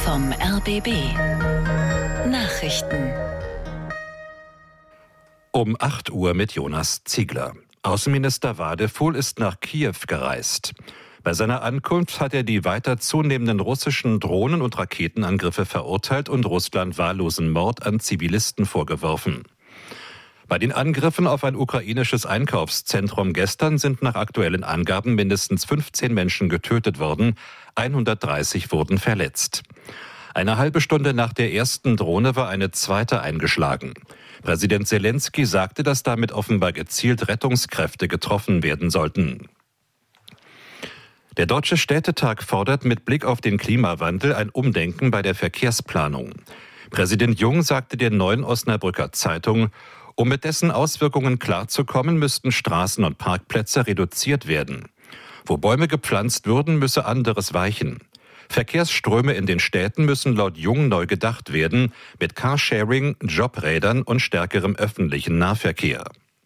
vom RBB. Nachrichten. Um 8 Uhr mit Jonas Ziegler. Außenminister Wadefuhl ist nach Kiew gereist. Bei seiner Ankunft hat er die weiter zunehmenden russischen Drohnen- und Raketenangriffe verurteilt und Russland wahllosen Mord an Zivilisten vorgeworfen. Bei den Angriffen auf ein ukrainisches Einkaufszentrum gestern sind nach aktuellen Angaben mindestens 15 Menschen getötet worden, 130 wurden verletzt. Eine halbe Stunde nach der ersten Drohne war eine zweite eingeschlagen. Präsident Selenskyj sagte, dass damit offenbar gezielt Rettungskräfte getroffen werden sollten. Der Deutsche Städtetag fordert mit Blick auf den Klimawandel ein Umdenken bei der Verkehrsplanung. Präsident Jung sagte der Neuen Osnabrücker Zeitung, um mit dessen Auswirkungen klarzukommen, müssten Straßen und Parkplätze reduziert werden. Wo Bäume gepflanzt würden, müsse anderes weichen. Verkehrsströme in den Städten müssen laut Jung neu gedacht werden, mit Carsharing, Jobrädern und stärkerem öffentlichen Nahverkehr.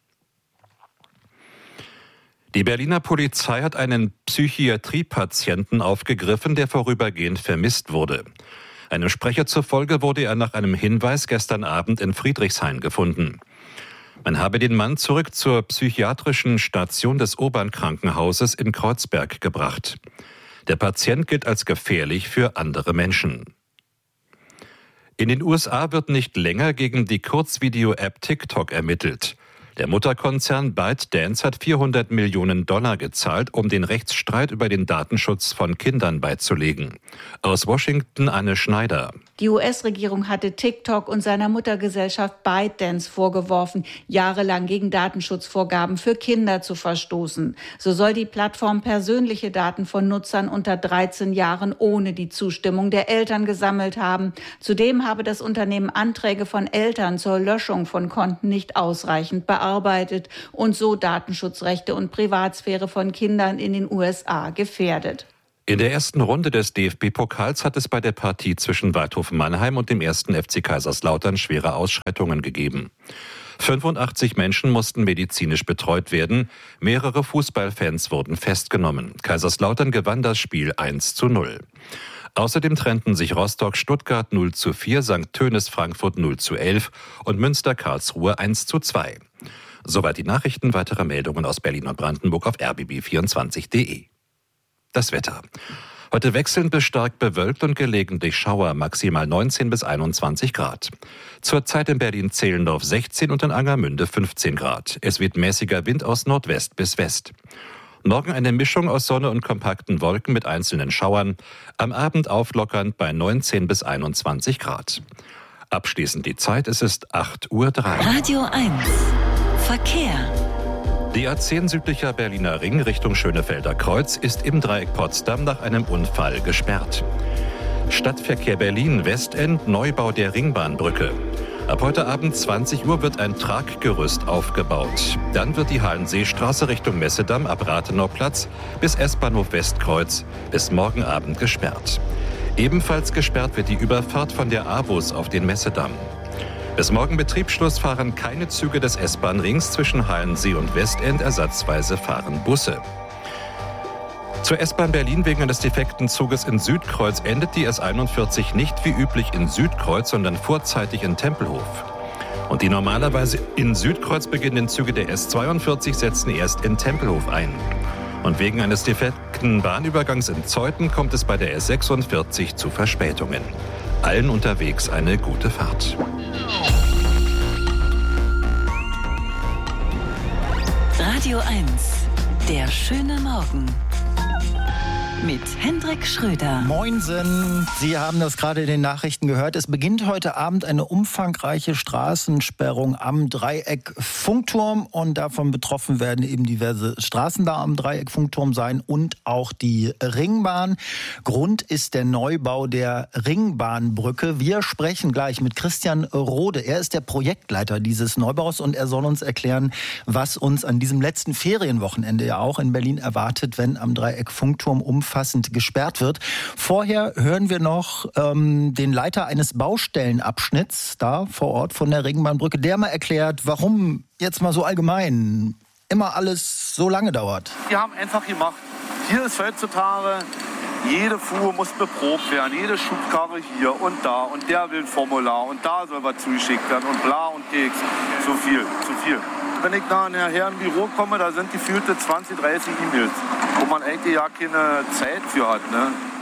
Die Berliner Polizei hat einen Psychiatriepatienten aufgegriffen, der vorübergehend vermisst wurde. Einem Sprecher zufolge wurde er nach einem Hinweis gestern Abend in Friedrichshain gefunden. Man habe den Mann zurück zur psychiatrischen Station des Urban-Krankenhauses in Kreuzberg gebracht. Der Patient gilt als gefährlich für andere Menschen. In den USA wird nicht länger gegen die Kurzvideo-App TikTok ermittelt. Der Mutterkonzern ByteDance hat $400 Millionen gezahlt, um den Rechtsstreit über den Datenschutz von Kindern beizulegen. Aus Washington Anne Schneider. Die US-Regierung hatte TikTok und seiner Muttergesellschaft ByteDance vorgeworfen, jahrelang gegen Datenschutzvorgaben für Kinder zu verstoßen. So soll die Plattform persönliche Daten von Nutzern unter 13 Jahren ohne die Zustimmung der Eltern gesammelt haben. Zudem habe das Unternehmen Anträge von Eltern zur Löschung von Konten nicht ausreichend bearbeitet und so Datenschutzrechte und Privatsphäre von Kindern in den USA gefährdet. In der ersten Runde des DFB-Pokals hat es bei der Partie zwischen Waldhof Mannheim und dem 1. FC Kaiserslautern schwere Ausschreitungen gegeben. 85 Menschen mussten medizinisch betreut werden, mehrere Fußballfans wurden festgenommen. Kaiserslautern gewann das Spiel 1:0. Außerdem trennten sich Rostock-Stuttgart 0:4, St. Tönis-Frankfurt 0:11 und Münster-Karlsruhe 1:2. Soweit die Nachrichten, weitere Meldungen aus Berlin und Brandenburg auf rbb24.de. Das Wetter. Heute wechselnd bis stark bewölkt und gelegentlich Schauer, maximal 19 bis 21 Grad. Zurzeit in Berlin-Zehlendorf 16 und in Angermünde 15 Grad. Es weht mäßiger Wind aus Nordwest bis West. Morgen eine Mischung aus Sonne und kompakten Wolken mit einzelnen Schauern. Am Abend auflockernd bei 19 bis 21 Grad. Abschließend die Zeit, es ist 8:03 Uhr. Radio 1. Verkehr. Die A10 südlicher Berliner Ring Richtung Schönefelder Kreuz ist im Dreieck Potsdam nach einem Unfall gesperrt. Stadtverkehr Berlin Westend, Neubau der Ringbahnbrücke. Ab heute Abend 20 Uhr wird ein Traggerüst aufgebaut. Dann wird die Hallenseestraße Richtung Messedamm ab Rathenauplatz bis S-Bahnhof Westkreuz bis morgen Abend gesperrt. Ebenfalls gesperrt wird die Überfahrt von der AWUS auf den Messedamm. Bis morgen Betriebsschluss fahren keine Züge des S-Bahn-Rings zwischen Hallensee und Westend, ersatzweise fahren Busse. Zur S-Bahn Berlin wegen eines defekten Zuges in Südkreuz endet die S41 nicht wie üblich in Südkreuz, sondern vorzeitig in Tempelhof. Und die normalerweise in Südkreuz beginnenden Züge der S42 setzen erst in Tempelhof ein. Und wegen eines defekten Bahnübergangs in Zeuthen kommt es bei der S46 zu Verspätungen. Allen unterwegs eine gute Fahrt. Radio 1. Der schöne Morgen. Mit Hendrik Schröder. Moinsen, Sie haben das gerade in den Nachrichten gehört. Es beginnt heute Abend eine umfangreiche Straßensperrung am Dreieck Funkturm. Und davon betroffen werden eben diverse Straßen da am Dreieck Funkturm sein und auch die Ringbahn. Grund ist der Neubau der Ringbahnbrücke. Wir sprechen gleich mit Christian Rode. Er ist der Projektleiter dieses Neubaus und er soll uns erklären, was uns an diesem letzten Ferienwochenende ja auch in Berlin erwartet, wenn am Dreieck Funkturm umfassend gesperrt wird. Vorher hören wir noch den Leiter eines Baustellenabschnitts da vor Ort von der Ringbahnbrücke, der mal erklärt, warum jetzt mal so allgemein immer alles so lange dauert. Wir haben einfach gemacht, hier ist heutzutage Jede Fuhr muss beprobt werden, jede Schubkarre hier und da und der will ein Formular und da soll was zugeschickt werden und bla und Keks. Zu viel. Wenn ich nachher im Büro komme, da sind gefühlte 20, 30 E-Mails, wo man eigentlich ja keine Zeit für hat. Ne?